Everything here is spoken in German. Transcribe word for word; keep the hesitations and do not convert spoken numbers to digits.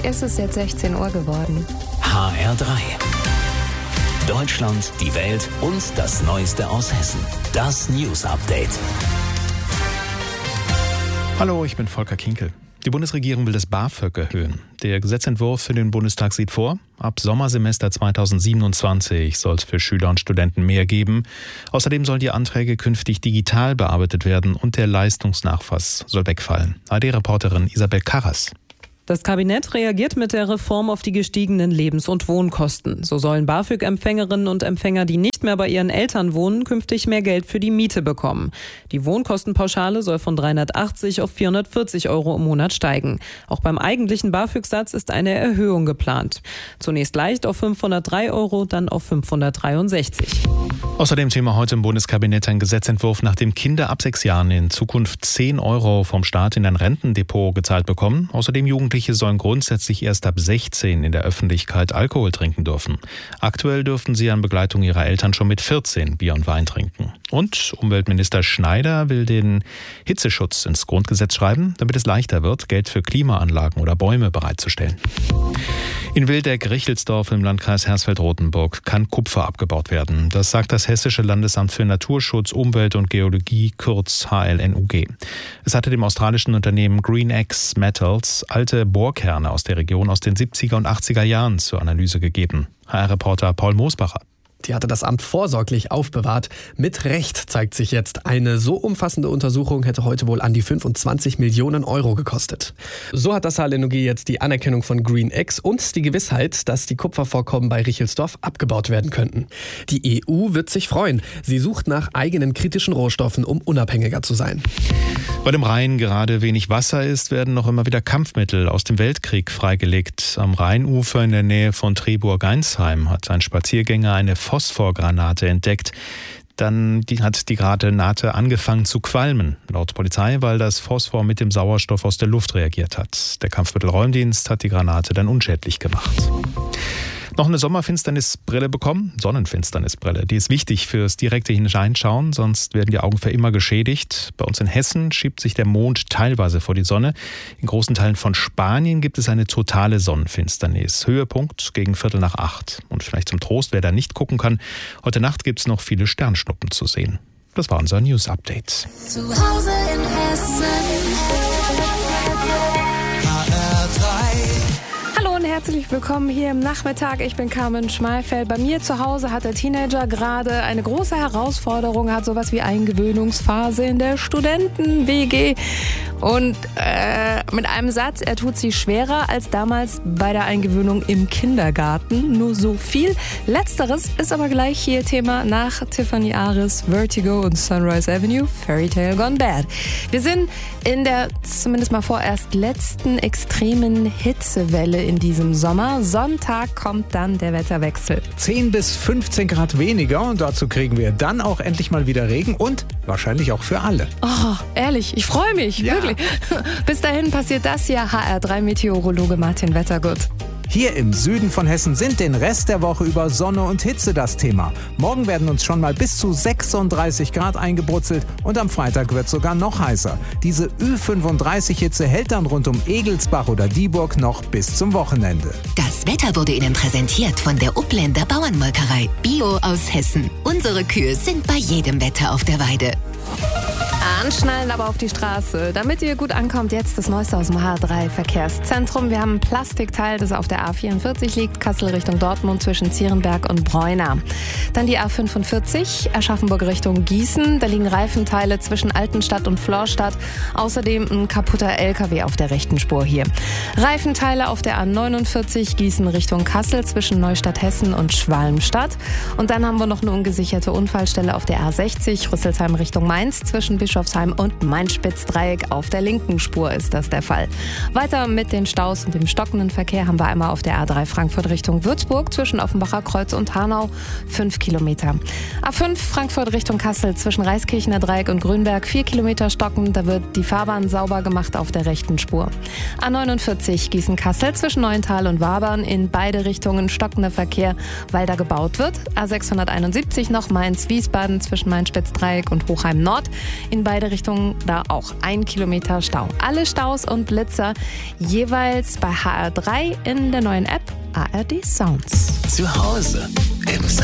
BAföG ist es jetzt sechzehn Uhr geworden. H R drei. Deutschland, die Welt und das Neueste aus Hessen. Das News Update. Hallo, ich bin Volker Kinkel. Die Bundesregierung will das BAföG erhöhen. Der Gesetzentwurf für den Bundestag sieht vor, ab Sommersemester zweitausendsiebenundzwanzig soll es für Schüler und Studenten mehr geben. Außerdem sollen die Anträge künftig digital bearbeitet werden und der Leistungsnachweis soll wegfallen. A R D-Reporterin Isabel Karras. Das Kabinett reagiert mit der Reform auf die gestiegenen Lebens- und Wohnkosten. So sollen BAföG-Empfängerinnen und Empfänger, die nicht mehr bei ihren Eltern wohnen, künftig mehr Geld für die Miete bekommen. Die Wohnkostenpauschale soll von dreihundertachtzig auf vierhundertvierzig Euro im Monat steigen. Auch beim eigentlichen BAföG-Satz ist eine Erhöhung geplant. Zunächst leicht auf fünfhundertdrei Euro, dann auf fünfhundertdreiundsechzig. Außerdem Thema heute im Bundeskabinett ein Gesetzentwurf, nach dem Kinder ab sechs Jahren in Zukunft zehn Euro vom Staat in ein Rentendepot gezahlt bekommen. Außerdem Jugendliche sollen grundsätzlich erst ab sechzehn in der Öffentlichkeit Alkohol trinken dürfen. Aktuell dürften sie an Begleitung ihrer Eltern schon mit vierzehn Bier und Wein trinken. Und Umweltminister Schneider will den Hitzeschutz ins Grundgesetz schreiben, damit es leichter wird, Geld für Klimaanlagen oder Bäume bereitzustellen. In Wildeck-Richelsdorf im Landkreis Hersfeld-Rotenburg kann Kupfer abgebaut werden. Das sagt das Hessische Landesamt für Naturschutz, Umwelt und Geologie, kurz H L N U G. Es hatte dem australischen Unternehmen GreenX Metals alte Bohrkerne aus der Region aus den siebziger und achtziger Jahren zur Analyse gegeben. H R-Reporter Paul Moosbacher. Die hatte das Amt vorsorglich aufbewahrt. Mit Recht zeigt sich jetzt, eine so umfassende Untersuchung hätte heute wohl an die fünfundzwanzig Millionen Euro gekostet. So hat das H L N U G jetzt die Anerkennung von GreenX und die Gewissheit, dass die Kupfervorkommen bei Richelsdorf abgebaut werden könnten. Die E U wird sich freuen. Sie sucht nach eigenen kritischen Rohstoffen, um unabhängiger zu sein. Weil im Rhein gerade wenig Wasser ist, werden noch immer wieder Kampfmittel aus dem Weltkrieg freigelegt. Am Rheinufer in der Nähe von Triburg-Geinsheim hat ein Spaziergänger eine Phosphorgranate entdeckt. Dann die, hat die Granate angefangen zu qualmen, laut Polizei, weil das Phosphor mit dem Sauerstoff aus der Luft reagiert hat. Der Kampfmittelräumdienst hat die Granate dann unschädlich gemacht. Noch eine Sommerfinsternisbrille bekommen, Sonnenfinsternisbrille. Die ist wichtig fürs direkte Hineinschauen, sonst werden die Augen für immer geschädigt. Bei uns in Hessen schiebt sich der Mond teilweise vor die Sonne. In großen Teilen von Spanien gibt es eine totale Sonnenfinsternis. Höhepunkt gegen Viertel nach acht. Und vielleicht zum Trost, wer da nicht gucken kann, heute Nacht gibt es noch viele Sternschnuppen zu sehen. Das war unser News Update. Zu Hause in Hessen. Herzlich willkommen hier im Nachmittag. Ich bin Carmen Schmalfeld. Bei mir zu Hause hat der Teenager gerade eine große Herausforderung, hat sowas wie Eingewöhnungsphase in der Studenten-W G. Und äh, mit einem Satz, er tut sie schwerer als damals bei der Eingewöhnung im Kindergarten. Nur so viel. Letzteres ist aber gleich hier Thema nach Tiffany Aris, Vertigo und Sunrise Avenue, Fairy Tale Gone Bad. Wir sind in der zumindest mal vorerst letzten extremen Hitzewelle in diesem Sommer. Sonntag kommt dann der Wetterwechsel. zehn bis fünfzehn Grad weniger und dazu kriegen wir dann auch endlich mal wieder Regen und wahrscheinlich auch für alle. Oh, ehrlich, ich freue mich, ja. Wirklich. Bis dahin passiert das hier. H R drei Meteorologe Martin Wettergut. Hier im Süden von Hessen sind den Rest der Woche über Sonne und Hitze das Thema. Morgen werden uns schon mal bis zu sechsunddreißig Grad eingebrutzelt und am Freitag wird es sogar noch heißer. Diese Ü fünfunddreißig Hitze hält dann rund um Egelsbach oder Dieburg noch bis zum Wochenende. Das Wetter wurde Ihnen präsentiert von der Upländer Bauernmolkerei. Bio aus Hessen. Unsere Kühe sind bei jedem Wetter auf der Weide. Anschnallen aber auf die Straße. Damit ihr gut ankommt, jetzt das Neueste aus dem H R drei Verkehrszentrum. Wir haben ein Plastikteil, das auf der A vierundvierzig liegt, Kassel Richtung Dortmund zwischen Zierenberg und Breuna. Dann die A fünfundvierzig, Aschaffenburg Richtung Gießen. Da liegen Reifenteile zwischen Altenstadt und Florstadt. Außerdem ein kaputter L K W auf der rechten Spur hier. Reifenteile auf der A neunundvierzig, Gießen Richtung Kassel zwischen Neustadt Hessen und Schwalmstadt. Und dann haben wir noch eine ungesicherte Unfallstelle auf der A sechzig, Rüsselsheim Richtung Mainz zwischen Bischofsheim und Main-Spitz-Dreieck. Auf der linken Spur ist das der Fall. Weiter mit den Staus und dem stockenden Verkehr haben wir einmal auf der A drei Frankfurt Richtung Würzburg zwischen Offenbacher Kreuz und Hanau fünf Kilometer. A fünf Frankfurt Richtung Kassel zwischen Reiskirchener Dreieck und Grünberg vier Kilometer stocken. Da wird die Fahrbahn sauber gemacht auf der rechten Spur. A neunundvierzig Gießen-Kassel zwischen Neuental und Wabern in beide Richtungen stockender Verkehr, weil da gebaut wird. A sechshunderteinundsiebzig noch Mainz-Wiesbaden zwischen Main-Spitz-Dreieck und Hochheim Nord. In in beide Richtungen, da auch ein Kilometer Stau. Alle Staus und Blitzer jeweils bei H R drei in der neuen App A R D Sounds. Zu Hause im